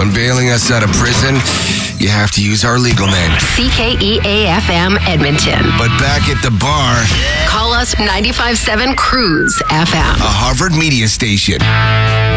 when bailing us out of prison, you have to use our legal name. CKEA-FM Edmonton. But back at the bar, Call us 95.7 Cruise FM. a Harvard media station.